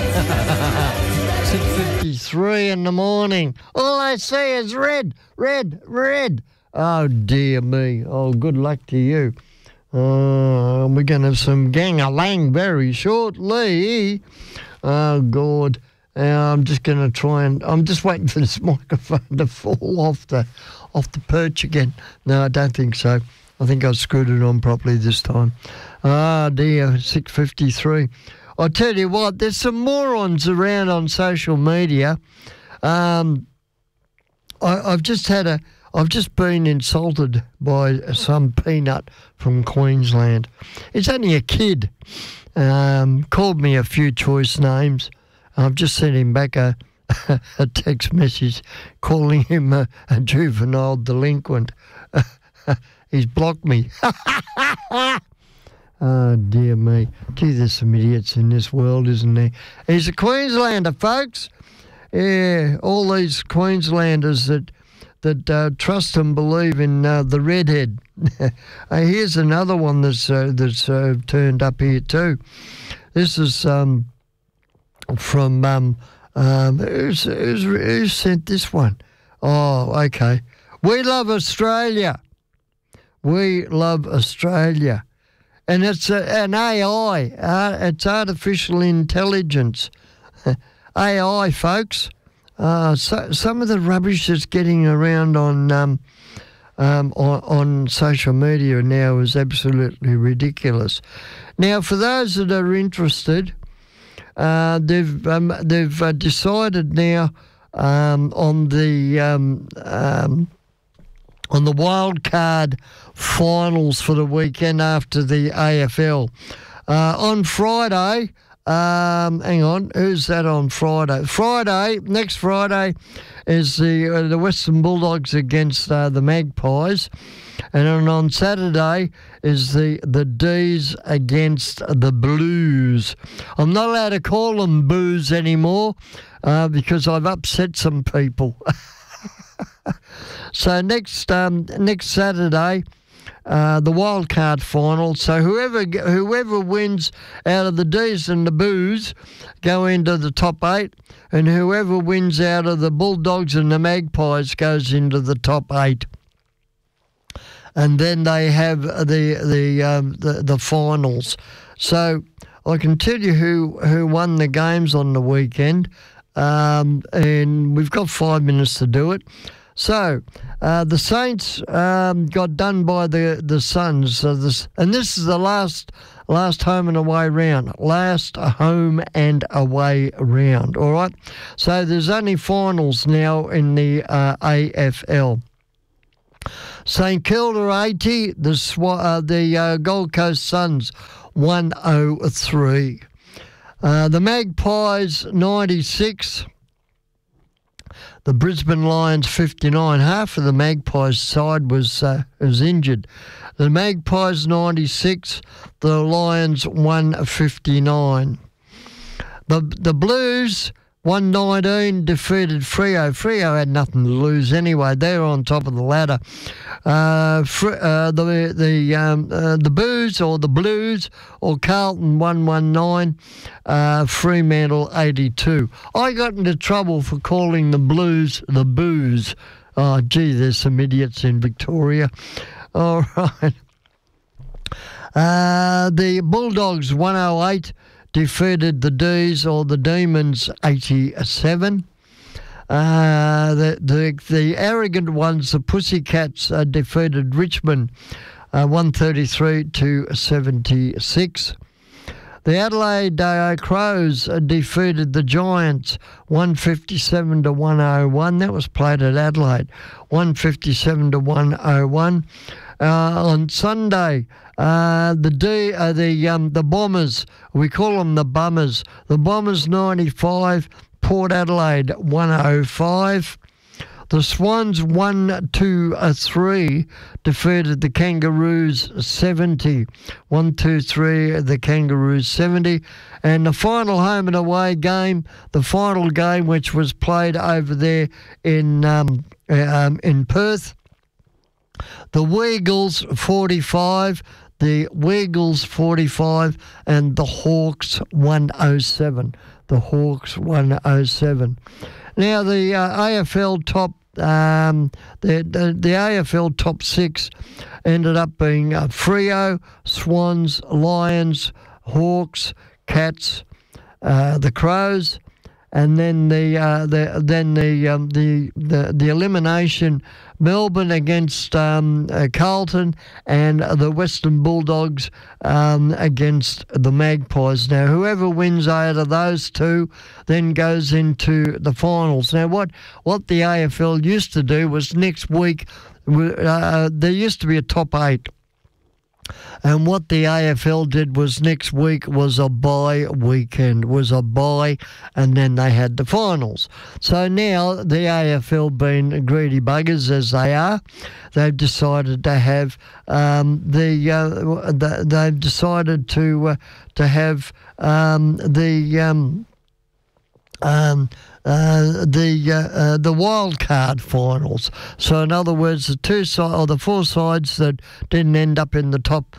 6:53 in the morning. All I see is red, red, red. Oh, dear me. Oh, good luck to you. We're going to have some gang-a-lang very shortly. Oh, God. I'm just going to try and... I'm just waiting for this microphone to fall off the perch again. No, I don't think so. I think I screwed it on properly this time. Ah, dear, 6:53. I'll tell you what, there's some morons around on social media. I've just been insulted by some peanut from Queensland. It's only a kid. Called me a few choice names. I've just sent him back a text message calling him a juvenile delinquent. He's blocked me. Oh, dear me. Gee, there's some idiots in this world, isn't there? He's a Queenslander, folks. Yeah, all these Queenslanders that trust and believe in the redhead. Here's another one that's turned up here too. This is from who sent this one? Oh, okay. We love Australia. We love Australia. And it's an AI. It's artificial intelligence. AI, folks. Some of the rubbish that's getting around on social media now is absolutely ridiculous. Now, for those that are interested, they've decided now on the wild card finals for the weekend after the AFL. On Friday, hang on, who's that on Friday? Next Friday is the Western Bulldogs against the Magpies. And on Saturday is the D's against the Blues. I'm not allowed to call them Boos anymore because I've upset some people. So next Saturday, the wild card final. So whoever wins out of the D's and the Boos go into the top 8, and whoever wins out of the Bulldogs and the Magpies goes into the top 8. And then they have the finals. So I can tell you who won the games on the weekend, and we've got 5 minutes to do it. So the Saints got done by the Suns, and this is the last home and away round. Last home and away round. All right. So there's only finals now in the AFL. St Kilda 80, the Gold Coast Suns 103. The Magpies 96. The Brisbane Lions 59. Half of the Magpies side was injured. The Magpies 96. The Lions 159. The Blues 119 defeated Freo. Freo had nothing to lose anyway. They're on top of the ladder. The Boos or the Blues or Carlton 119. Fremantle 82. I got into trouble for calling the Blues the Boos. Oh, gee, there's some idiots in Victoria. All right. The Bulldogs 108. Defeated the D's or the Demons 87. The arrogant ones, the Pussycats, defeated Richmond 133 to 76. The Adelaide Crows defeated the Giants 157 to 101. That was played at Adelaide, 157 to 101. On Sunday, the Bombers, we call them the Bummers. The Bombers 95, Port Adelaide 105. The Swans 1-2-3 defeated the Kangaroos 70. 1-2-3, the Kangaroos 70. And the final home and away game, the final game which was played over there in Perth, the Weagles 45, the Weagles 45, and the Hawks 107. the Hawks 107. Now the AFL top the AFL top 6 ended up being Freo, Swans, Lions, Hawks, Cats, the Crows, and then the elimination: Melbourne against Carlton, and the Western Bulldogs against the Magpies. Now, whoever wins out of those two then goes into the finals. Now, what the AFL used to do was next week there used to be a top 8. And what the AFL did was next week was a bye weekend, and then they had the finals. So now the AFL, being greedy buggers as they are, they've decided to have the wild card finals. So in other words, the 4 sides that didn't end up in the top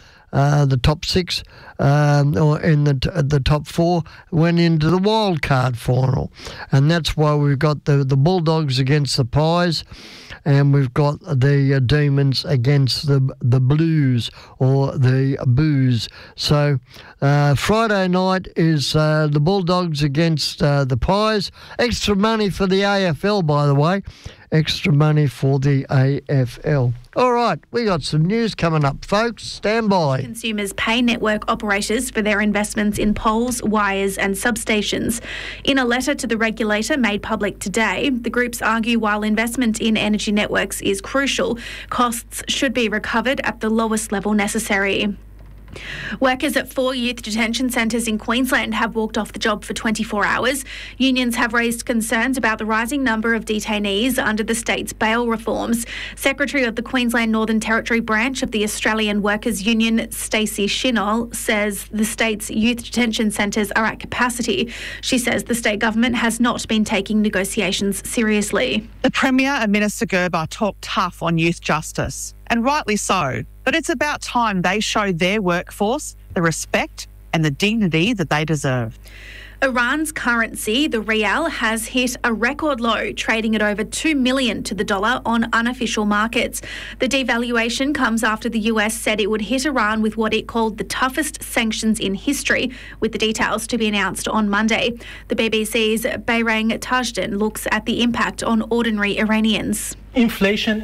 6 or in the top 4 went into the wild card final, and that's why we've got the Bulldogs against the Pies, and we've got the Demons against the Blues or the Boos. So Friday night is the Bulldogs against the Pies. Extra money for the AFL, by the way. Extra money for the AFL. All right, we got some news coming up, folks. Stand by. Consumers pay network operators for their investments in poles, wires and substations. In a letter to the regulator made public today, the groups argue while investment in energy networks is crucial, costs should be recovered at the lowest level necessary. Workers at 4 youth detention centres in Queensland have walked off the job for 24 hours. Unions have raised concerns about the rising number of detainees under the state's bail reforms. Secretary of the Queensland Northern Territory branch of the Australian Workers Union, Stacey Shinol, says the state's youth detention centres are at capacity. She says the state government has not been taking negotiations seriously. The Premier and Minister Gerber talked tough on youth justice, and rightly so. But it's about time they show their workforce the respect and the dignity that they deserve. Iran's currency, the rial, has hit a record low, trading at over $2 million to the dollar on unofficial markets. The devaluation comes after the US said it would hit Iran with what it called the toughest sanctions in history, with the details to be announced on Monday. The BBC's Bayrang Tajden looks at the impact on ordinary Iranians. Inflation.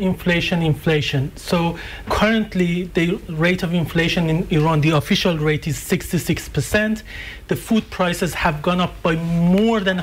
So currently the rate of inflation in Iran, the official rate is 66%. The food prices have gone up by more than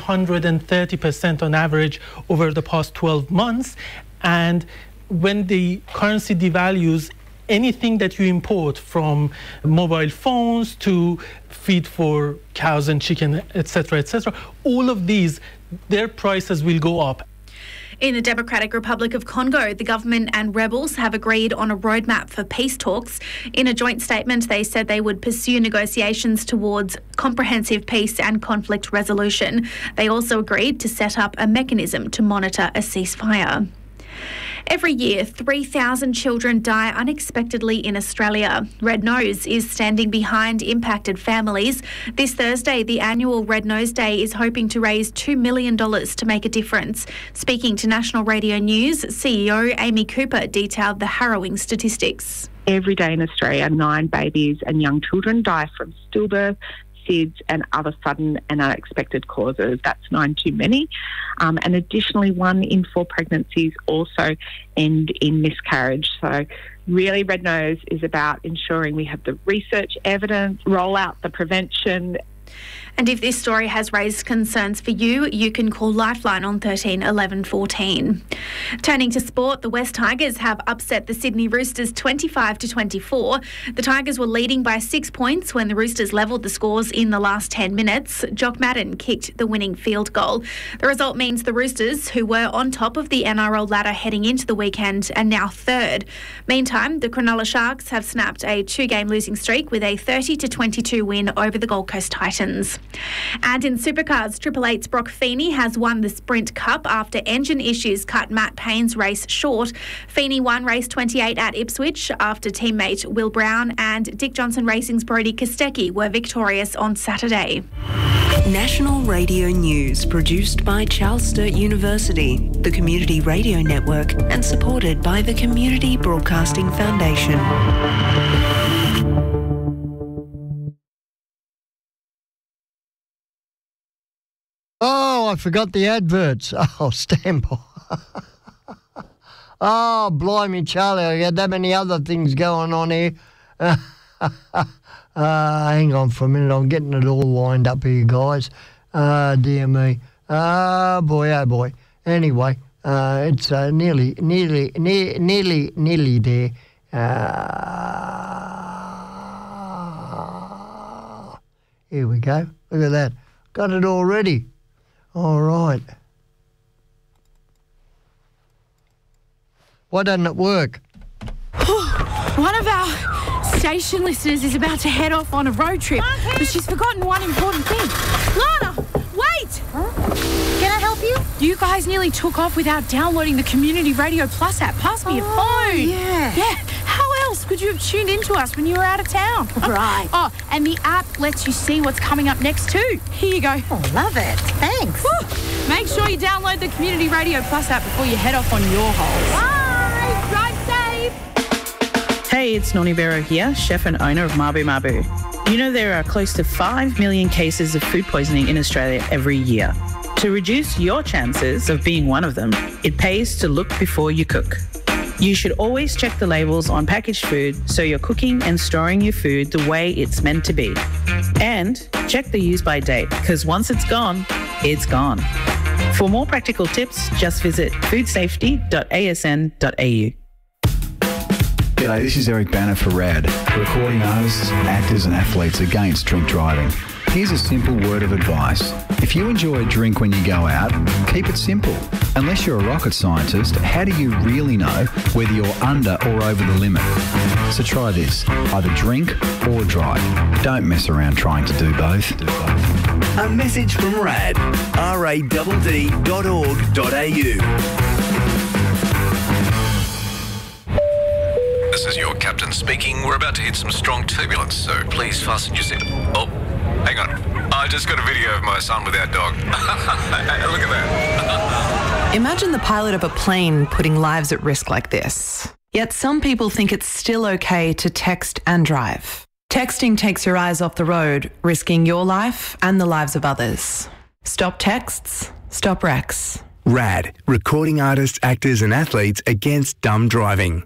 130% on average over the past 12 months. And when the currency devalues, anything that you import, from mobile phones to feed for cows and chicken, etc., all of these, their prices will go up. In the Democratic Republic of Congo, the government and rebels have agreed on a roadmap for peace talks. In a joint statement, they said they would pursue negotiations towards comprehensive peace and conflict resolution. They also agreed to set up a mechanism to monitor a ceasefire. Every year, 3,000 children die unexpectedly in Australia. Red Nose is standing behind impacted families. This Thursday, the annual Red Nose Day is hoping to raise $2 million to make a difference. Speaking to National Radio News, CEO Amy Cooper detailed the harrowing statistics. Every day in Australia, 9 babies and young children die from stillbirth, SIDS and other sudden and unexpected causes. That's 9 too many. And additionally, 1 in 4 pregnancies also end in miscarriage. So really, Red Nose is about ensuring we have the research evidence, roll out the prevention. And if this story has raised concerns for you, you can call Lifeline on 13 11 14. Turning to sport, the West Tigers have upset the Sydney Roosters 25-24. The Tigers were leading by 6 points when the Roosters levelled the scores in the last 10 minutes. Jock Madden kicked the winning field goal. The result means the Roosters, who were on top of the NRL ladder heading into the weekend, are now third. Meantime, the Cronulla Sharks have snapped a 2-game losing streak with a 30-22 win over the Gold Coast Titans. And in Supercars, Triple Eight's Brock Feeney has won the Sprint Cup after engine issues cut Matt Payne's race short. Feeney won race 28 at Ipswich after teammate Will Brown and Dick Johnson Racing's Brody Kostecki were victorious on Saturday. National Radio News, produced by Charles Sturt University, the Community Radio Network, and supported by the Community Broadcasting Foundation. Oh, I forgot the adverts. Oh, stand by. Oh, blimey, Charlie, I got that many other things going on here. Hang on for a minute, I'm getting it all lined up here, guys. Dear me. Oh, boy. Anyway, it's nearly there. Here we go. Look at that. Got it all ready. All right. Why doesn't it work? One of our station listeners is about to head off on a road trip, but she's forgotten one important thing. Lana, wait! Huh? Can I help you? You guys nearly took off without downloading the Community Radio Plus app. Pass me your phone. Yeah. How else could you have tuned into us when you were out of town? Right. Oh, and the app lets you see what's coming up next too. Here you go. Oh, love it. Thanks. Woo. Make sure you download the Community Radio Plus app before you head off on your holes. Bye. Drive safe. Hey, it's Noni Vero here, chef and owner of Mabu Mabu. You know there are close to 5 million cases of food poisoning in Australia every year. To reduce your chances of being one of them, it pays to look before you cook. You should always check the labels on packaged food so you're cooking and storing your food the way it's meant to be. And check the use-by date, because once it's gone, it's gone. For more practical tips, just visit foodsafety.asn.au. G'day, this is Eric Banner for RAD, recording artists, actors and athletes against drink driving. Here's a simple word of advice. If you enjoy a drink when you go out, keep it simple. Unless you're a rocket scientist, how do you really know whether you're under or over the limit? So try this, either drink or drive. Don't mess around trying to do both. A message from RAD, radd.org.au. This is your captain speaking. We're about to hit some strong turbulence, so please fasten your seat. Oh, hang on. I just got a video of my son with our dog. Look at that. Imagine the pilot of a plane putting lives at risk like this. Yet some people think it's still okay to text and drive. Texting takes your eyes off the road, risking your life and the lives of others. Stop texts, stop wrecks. RAD, recording artists, actors and athletes against dumb driving.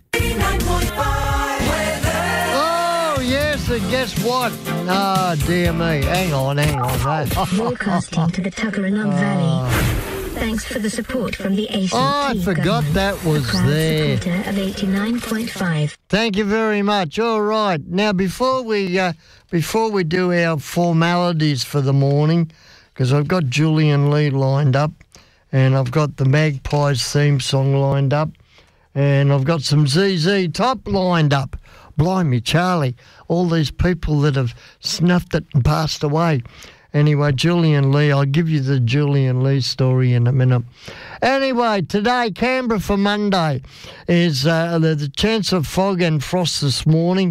Oh, yes, and guess what? Oh, dear me. Hang on. Broadcasting to the Tuggeranong Valley. Thanks for the support from the ACT. Oh, I forgot that was there. Supporter of 89.5. Thank you very much. All right. Now, before we do our formalities for the morning, because I've got Julian Lee lined up, and I've got the Magpies theme song lined up, and I've got some ZZ Top lined up. Blimey, Charlie, all these people that have snuffed it and passed away. Anyway, Julian Lee, I'll give you the Julian Lee story in a minute. Anyway, today, Canberra for Monday is the chance of fog and frost this morning.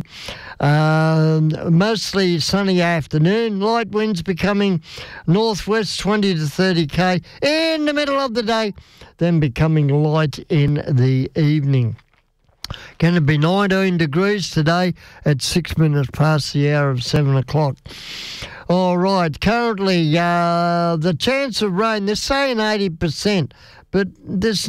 Mostly sunny afternoon. Light winds becoming northwest 20 to 30 k in the middle of the day, then becoming light in the evening. Going to be 19 degrees today at 6 minutes past the hour of 7 o'clock. All right, currently the chance of rain, they're saying 80%, but there's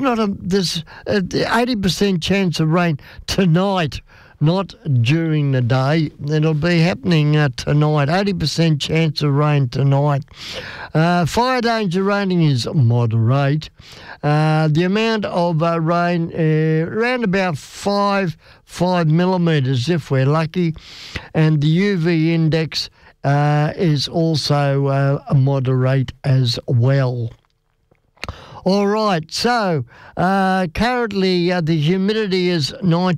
80% chance of rain tonight, not during the day. It'll be happening tonight, 80% chance of rain tonight. Fire danger rating is moderate. The amount of rain, around about 5 millimetres if we're lucky, and the UV index is also moderate as well. All right, so currently the humidity is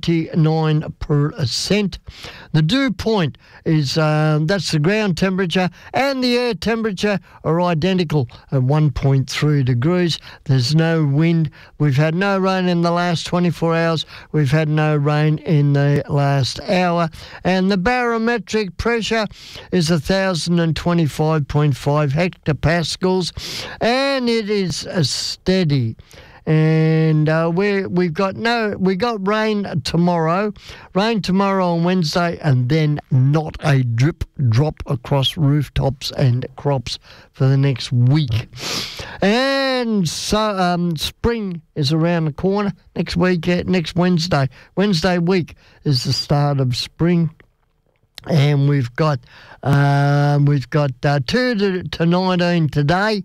99%. The dew point is, that's the ground temperature, and the air temperature are identical at 1.3 degrees. There's no wind. We've had no rain in the last 24 hours. We've had no rain in the last hour. And the barometric pressure is 1,025.5 hectopascals, and it is steady. And we got rain tomorrow on Wednesday, and then not a drop across rooftops and crops for the next week. And so spring is around the corner next week. Next Wednesday week is the start of spring. And we've got 2 to 19 today.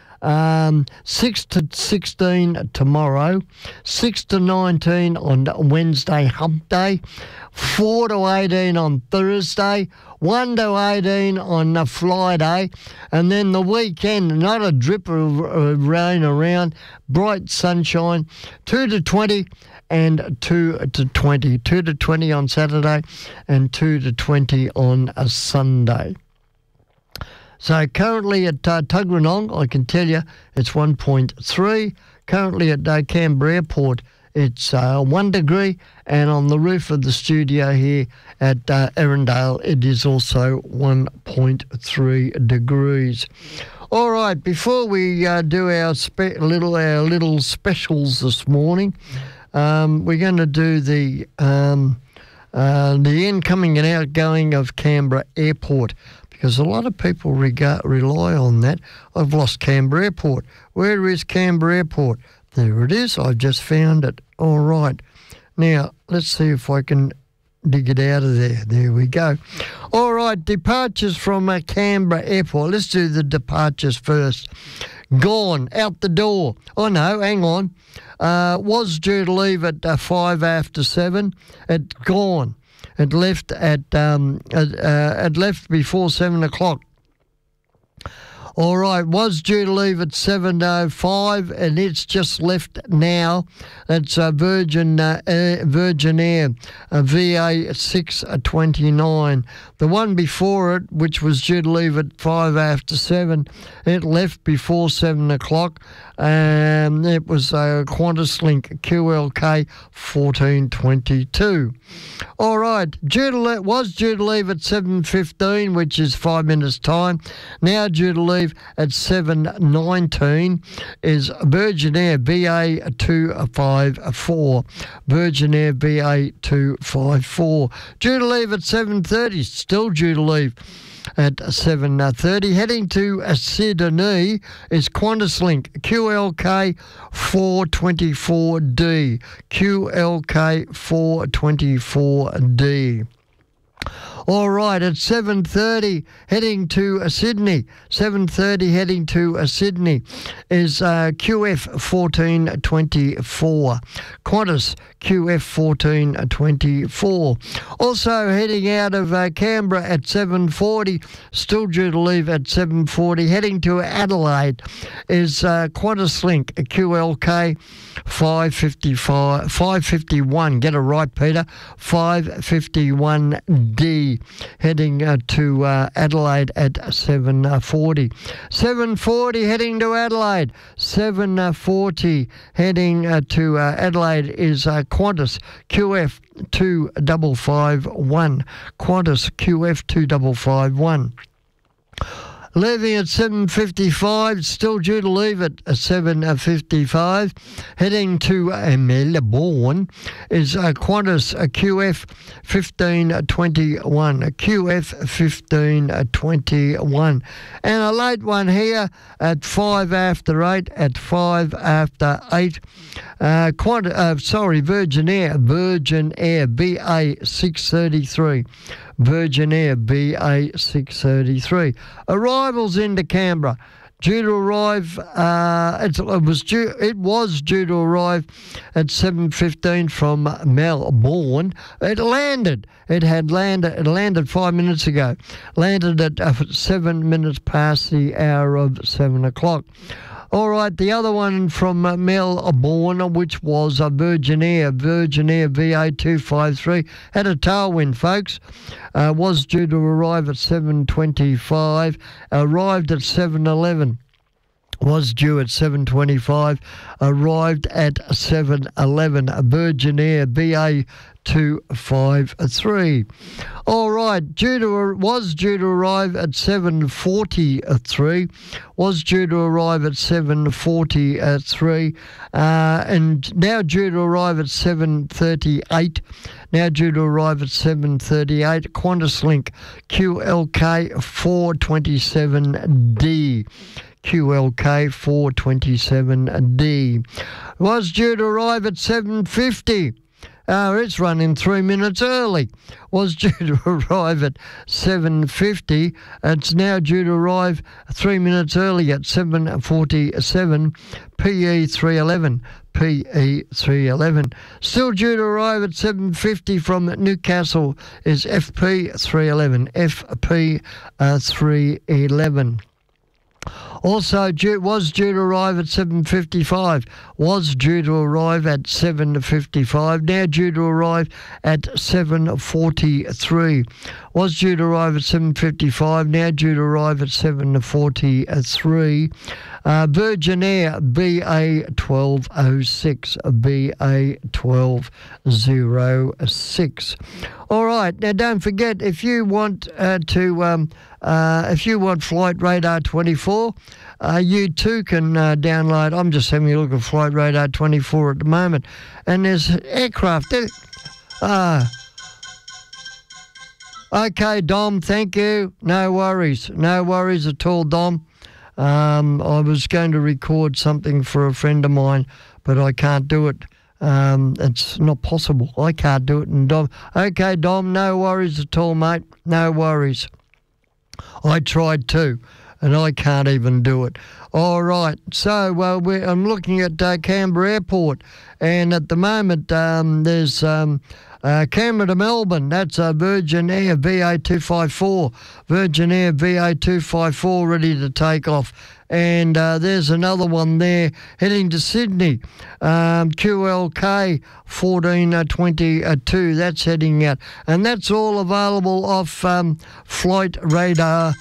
6 to 16 tomorrow, 6 to 19 on Wednesday, hump day, 4 to 18 on Thursday, 1 to 18 on Friday, and then the weekend, not a drip of rain around, bright sunshine, 2 to 20 and 2 to 20, 2 to 20 on Saturday and 2 to 20 on a Sunday. So currently at Tuggeranong, I can tell you it's 1.3. Currently at Canberra Airport, it's 1 degree. And on the roof of the studio here at Erindale, it is also 1.3 degrees. All right, before we do our little specials this morning, we're going to do the incoming and outgoing of Canberra Airport, because a lot of people rely on that. I've lost Canberra Airport. Where is Canberra Airport? There it is. I've just found it. All right. Now, let's see if I can dig it out of there. There we go. All right, departures from Canberra Airport. Let's do the departures first. Gone, out the door. Oh, no, hang on. Was due to leave at 5 after 7. It's gone. It left before 7 o'clock. All right, was due to leave at 7:05, and it's just left now. That's Virgin Air, VA 629. The one before it, which was due to leave at 5 after 7, it left before 7 o'clock. It was QantasLink QLK 1422. All right, was due to leave at 7:15, which is 5 minutes time. Now due to leave at 7:19 is Virgin Air BA 254. Virgin Air BA 254. Due to leave at 7:30, still due to leave at 7:30. Heading to Sydney is QantasLink QLK 424D. QLK 424D. All right, at 7:30 heading to Sydney. 7:30 heading to Sydney is QF 1424. Qantas QF 1424. Also heading out of Canberra at 7:40, still due to leave at 7:40. Heading to Adelaide is QantasLink QLK 551. Get it right, Peter. 551D. Heading to Adelaide at 7:40. 7:40 heading to Adelaide. 7:40 heading to Adelaide is Qantas QF 2551. Qantas QF 2551. Leaving at 7:55, still due to leave at 7:55. Heading to Melbourne is Qantas QF 1521. QF 1521. And a late one here at 5 after 8. At 5 after 8. Virgin Air BA 633. Virgin Air BA 633. Arrivals into Canberra. Due to arrive, it was due to arrive at 7:15 from Melbourne. It landed. It landed 5 minutes ago. Landed at 7 minutes past the hour of 7 o'clock. All right, the other one from Melbourne, which was a Virgin Air VA253, had a tailwind, folks. Was due to arrive at 7:25, arrived at 7:11. Was due at 7:25, arrived at 7:11. A Virgin Air BA253. All right, was due to arrive at 7:43. Was due to arrive at 7:43, and now due to arrive at 7:38. Now due to arrive at 7:38. QantasLink QLK 427D. QLK 427D. Was due to arrive at 7:50. It's running 3 minutes early. Was due to arrive at 7:50. It's now due to arrive 3 minutes early at 7:47. PE 311. PE 311. Still due to arrive at 7:50 from Newcastle is FP 311. FP 311. Also, was due to arrive at 7:55. Was due to arrive at 7:55. Now due to arrive at 7:43. Was due to arrive at 7:55. Now due to arrive at 7:43. Virgin Air BA1206. BA1206. All right. Now don't forget, if you want Flight Radar 24, you too can download. I'm just having a look at Flight Radar 24 at the moment, and there's aircraft there. Okay, Dom, thank you. No worries at all, Dom. I was going to record something for a friend of mine, but I can't do it. It's not possible. I can't do it. And Dom, okay, Dom, no worries at all, mate. No worries. I tried too, and I can't even do it. All right, so I'm looking at Canberra Airport, and at the moment there's Canberra to Melbourne. That's a Virgin Air VA254. Virgin Air VA254 ready to take off. And there's another one there heading to Sydney, QLK 1422. That's heading out. And that's all available off Flight Radar.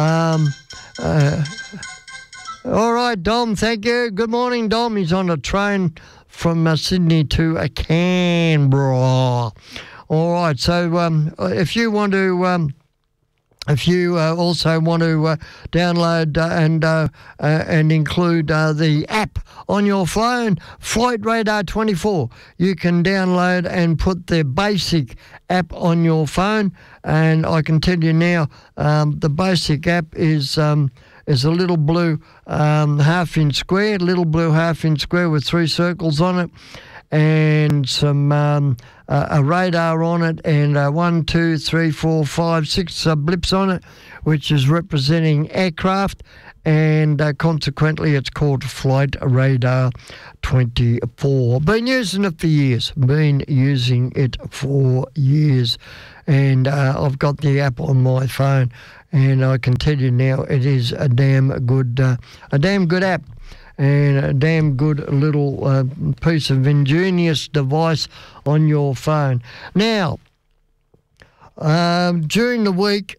All right, Dom, thank you. Good morning, Dom. He's on a train from Sydney to Canberra. All right, so if you want to... If you also want to download and include the app on your phone, Flight Radar 24, you can download and put the basic app on your phone. And I can tell you now, the basic app is a little blue half-inch square, with 3 circles on it, and some a radar on it, and 1, 2, 3, 4, 5, 6 blips on it, which is representing aircraft, and consequently it's called Flight Radar 24. Been using it for years. And I've got the app on my phone, and I can tell you now it is a damn good app. And a damn good little piece of ingenious device on your phone. Now, during the week,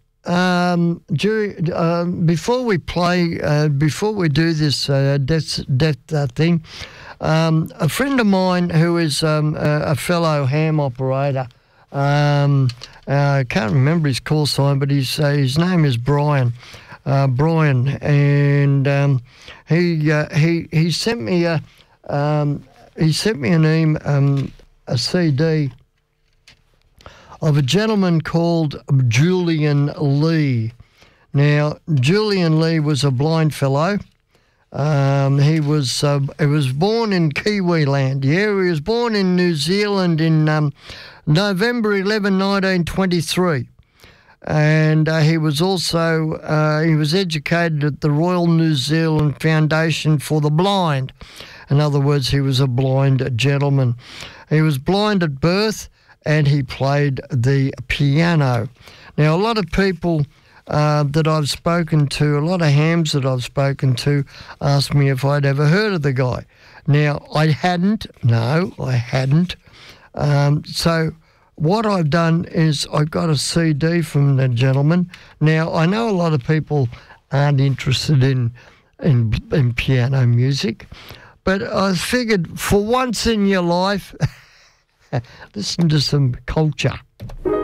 before we do this death thing, a friend of mine who is a fellow ham operator, I can't remember his call sign, but his name is Brian. And he sent me a CD of a gentleman called Julian Lee. Now, Julian Lee was a blind fellow. He was born in Kiwiland. Yeah, he was born in New Zealand in November 11, 1923. And he was also he was educated at the Royal New Zealand Foundation for the Blind. In other words, he was a blind gentleman. He was blind at birth, and he played the piano. Now, a lot of people that I've spoken to, a lot of hams that I've spoken to, asked me if I'd ever heard of the guy. Now, I hadn't. No, I hadn't. So what I've done is I've got a CD from the gentleman. Now, I know a lot of people aren't interested in piano music, but I figured for once in your life, listen to some culture.